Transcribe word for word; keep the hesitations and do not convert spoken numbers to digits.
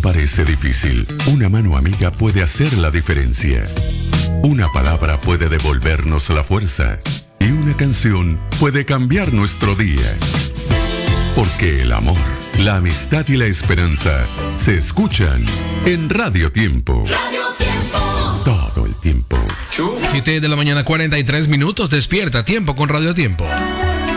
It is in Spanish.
parece difícil, una mano amiga puede hacer la diferencia. Una palabra puede devolvernos la fuerza y una canción puede cambiar nuestro día. Porque el amor, la amistad y la esperanza se escuchan en Radio Tiempo. Radio Tiempo. Todo el tiempo. siete de la mañana, cuarenta y tres minutos. Despierta, tiempo con Radio Tiempo.